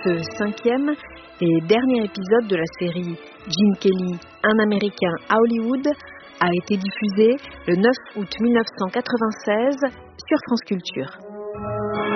Ce 5e et dernier épisode de la série Gene Kelly, un Américain à Hollywood, a été diffusé le 9 août 1996 sur France Culture.